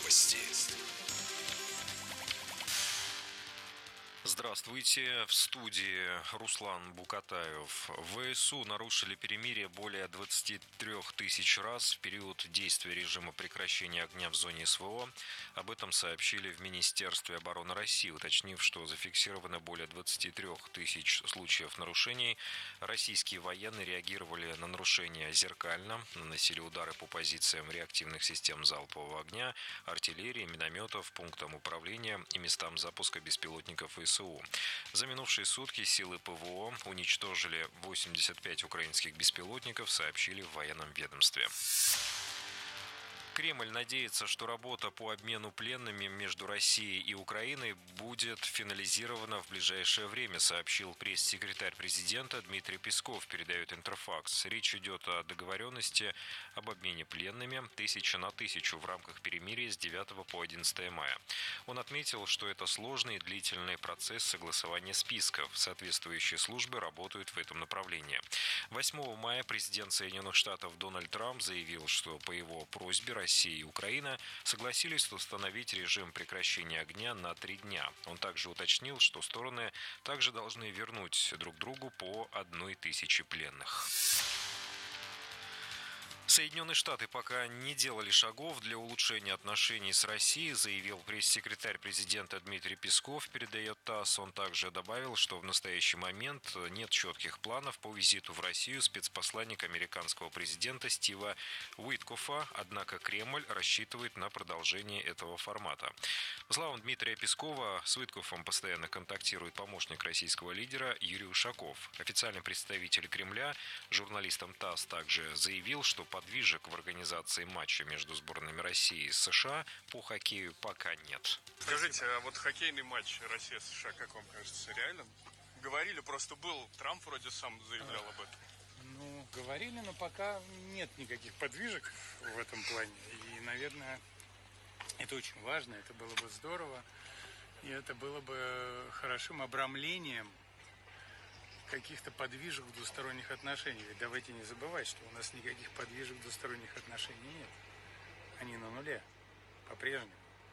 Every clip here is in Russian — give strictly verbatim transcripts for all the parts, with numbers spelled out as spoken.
Новости. Здравствуйте. В студии Руслан Букатаев. ВСУ нарушили перемирие более двадцати трёх тысяч раз в период действия режима прекращения огня в зоне СВО. Об этом сообщили в Министерстве обороны России, уточнив, что зафиксировано более двадцати трёх тысяч случаев нарушений. Российские военные реагировали на нарушения зеркально, наносили удары по позициям реактивных систем залпового огня, артиллерии, минометов, пунктам управления и местам запуска беспилотников ВСУ. За минувшие сутки силы ПВО уничтожили восемьдесят пять украинских беспилотников, сообщили в военном ведомстве. Кремль надеется, что работа по обмену пленными между Россией и Украиной будет финализирована в ближайшее время, сообщил пресс-секретарь президента Дмитрий Песков, передает Интерфакс. Речь идет о договоренности об обмене пленными тысяча на тысячу в рамках перемирия с девятого по одиннадцатое мая. Он отметил, что это сложный и длительный процесс согласования списков. Соответствующие службы работают в этом направлении. восьмого мая президент Соединенных Штатов Дональд Трамп заявил, что по его просьбе Россия Россия и Украина согласились установить режим прекращения огня на три дня. Он также уточнил, что стороны также должны вернуть друг другу по одной тысяче пленных. Соединенные Штаты пока не делали шагов для улучшения отношений с Россией, заявил пресс-секретарь президента Дмитрий Песков, передает ТАСС. Он также добавил, что в настоящий момент нет четких планов по визиту в Россию спецпосланника американского президента Стива Уиткофа, однако Кремль рассчитывает на продолжение этого формата. По словам Дмитрия Пескова, с Уиткофом постоянно контактирует помощник российского лидера Юрий Ушаков. Официальный представитель Кремля журналистам ТАСС также заявил, что подвижек в организации матча между сборными России и США по хоккею пока нет. Скажите, а вот хоккейный матч Россия-США, как вам кажется, реален? Говорили, просто был, Трамп вроде сам заявлял об этом. Ну, говорили, но пока нет никаких подвижек в этом плане. И, наверное, это очень важно, это было бы здорово. И это было бы хорошим обрамлением каких-то подвижек в двусторонних отношениях. Ведь давайте не забывать, что у нас никаких подвижек в двусторонних отношениях нет. Они на нуле, по-прежнему.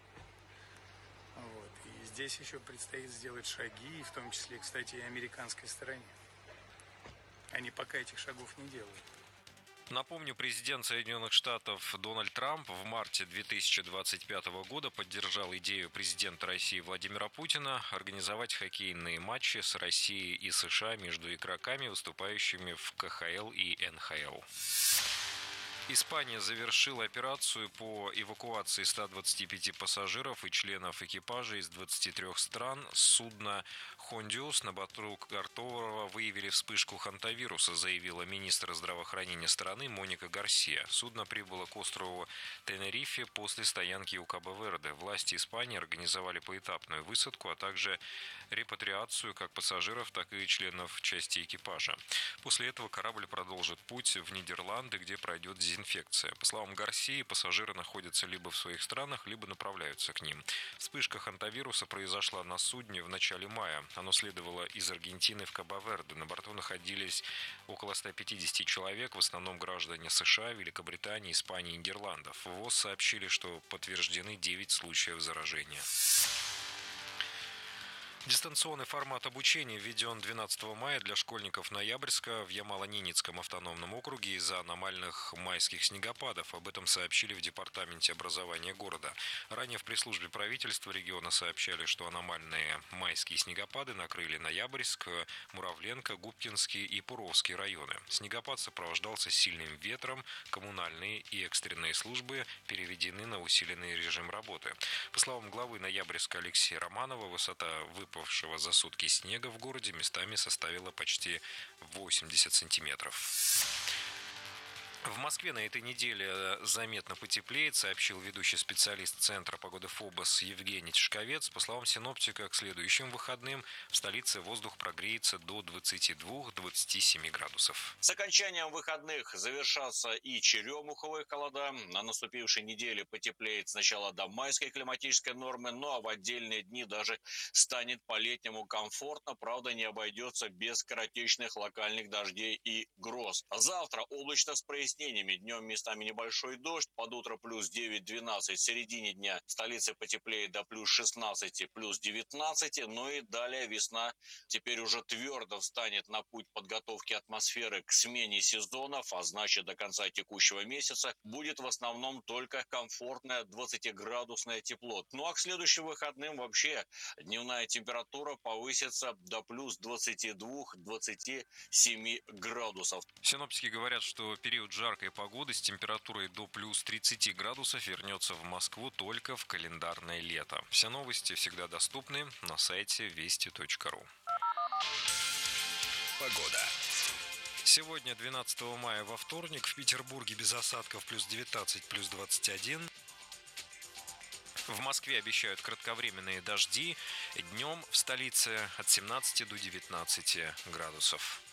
Вот. И здесь еще предстоит сделать шаги, в том числе, кстати, и американской стороне. Они пока этих шагов не делают. Напомню, президент Соединенных Штатов Дональд Трамп в марте две тысячи двадцать пятого года поддержал идею президента России Владимира Путина организовать хоккейные матчи с Россией и США между игроками, выступающими в ка ха эл и эн ха эл. Испания завершила операцию по эвакуации ста двадцати пяти пассажиров и членов экипажа из двадцати трёх стран. Судно «Хондиус», на борту которого выявили вспышку хантавируса, заявила министр здравоохранения страны Моника Гарсия. Судно прибыло к острову Тенерифе после стоянки у Кабо-Верде. Власти Испании организовали поэтапную высадку, а также репатриацию как пассажиров, так и членов части экипажа. После этого корабль продолжит путь в Нидерланды, где пройдет дезинфекция. Инфекция. По словам Гарсии, пассажиры находятся либо в своих странах, либо направляются к ним. Вспышка хантавируса произошла на судне в начале мая. Оно следовало из Аргентины в Кабо-Верде. На борту находились около ста пятидесяти человек, в основном граждане США, Великобритании, Испании и Нидерландов. В ВОЗ сообщили, что подтверждены девять случаев заражения. Дистанционный формат обучения введен двенадцатого мая для школьников Ноябрьска в Ямало-Ненецком автономном округе из-за аномальных майских снегопадов. Об этом сообщили в департаменте образования города. Ранее в пресс-службе правительства региона сообщали, что аномальные майские снегопады накрыли Ноябрьск, Муравленко, Губкинский и Пуровский районы. Снегопад сопровождался сильным ветром, коммунальные и экстренные службы переведены на усиленный режим работы. По словам главы Ноябрьска Алексея Романова, высота выпавшего за сутки снега в городе местами составила почти восемьдесят сантиметров. В Москве на этой неделе заметно потеплеет, сообщил ведущий специалист Центра погоды ФОБОС Евгений Тишковец. По словам синоптика, к следующим выходным в столице воздух прогреется до двадцати двух — двадцати семи градусов. С окончанием выходных завершатся и черемуховые холода. На наступившей неделе потеплеет сначала до майской климатической нормы, ну а в отдельные дни даже станет по-летнему комфортно. Правда, не обойдется без скоротечных локальных дождей и гроз. Завтра облачно с прояснениями. прояснениями. Днем местами небольшой дождь, под утро плюс девять-двенадцать, в середине дня в столице потеплеет до плюс шестнадцати, плюс девятнадцати, ну и далее весна теперь уже твердо встанет на путь подготовки атмосферы к смене сезонов, а значит до конца текущего месяца будет в основном только комфортное двадцатиградусное тепло. Ну а к следующим выходным вообще дневная температура повысится до плюс двадцати двух — двадцати семи градусов. Синоптики говорят, что период жаркой погоды с температурой до плюс тридцати градусов вернется в Москву только в календарное лето. Все новости всегда доступны на сайте вести точка ру. Погода. Сегодня, двенадцатого мая, во вторник, в Петербурге без осадков плюс девятнадцать, плюс двадцать один. В Москве обещают кратковременные дожди. Днем в столице от семнадцати до девятнадцати градусов.